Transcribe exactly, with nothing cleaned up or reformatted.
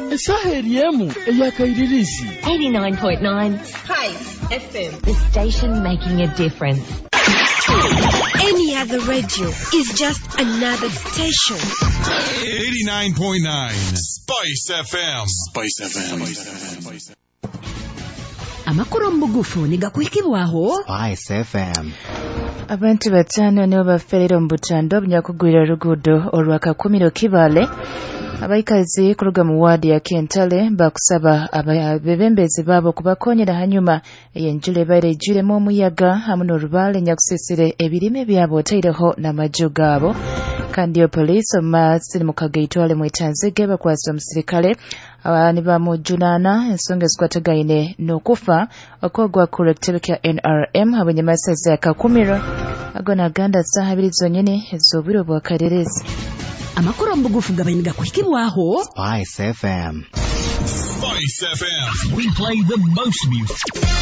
Saheliemu eyakairirizi eighty-nine point nine Spice F M. The station making a difference. Any other radio is just another station. eighty-nine point nine Spice F M. Spice F M. Spice F M. Amakuru mbugufu nigakwikibwaho Spice F M. Abantu batano nibo baferera mu butando bunyakugwira rugudo olwakakumiro kibale. Abaikazi kuruga mu wadi ya Kentale bakusaba abebembezi babo kubakonyera hanyuma yenjule bare jure mu muyaga hamwe n'orubale nyakusesere ebirime byabo taireho n'amajo gabo. Kandi yo police omasiri mu kagaitwale mu Tanzige bakwasa omusirikale abani ba mu junana ensonga zikwatagaine n'okufa okogwa ku rectilica N R M abanyamasaza akakumiro agona ganda saha abiri zonyene ezobiro bwa karerezi. Amakuru mbugufu gabayiga kwikibwaho Spice F M. Spice F M. We play the most music.